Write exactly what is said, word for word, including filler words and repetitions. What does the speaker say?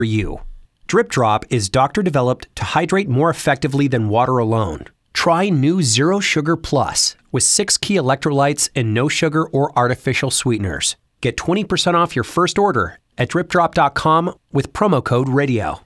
for you. Drip Drop is doctor-developed to hydrate more effectively than water alone. Try new Zero Sugar Plus with six key electrolytes and no sugar or artificial sweeteners. Get twenty percent off your first order at drip drop dot com with promo code radio.